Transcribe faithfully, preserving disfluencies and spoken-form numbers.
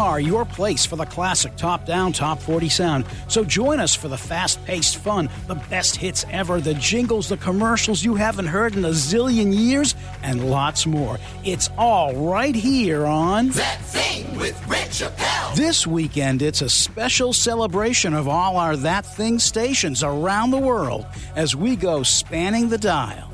are your place for the classic top-down Top forty sound. So join us for the fast-paced fun, the best hits ever, the jingles, the commercials you haven't heard in a zillion years, and lots more. It's all right here on That Thing with Rick Chappelle. This weekend, it's a special celebration of all our That Thing stations around the world as we go spanning the dial.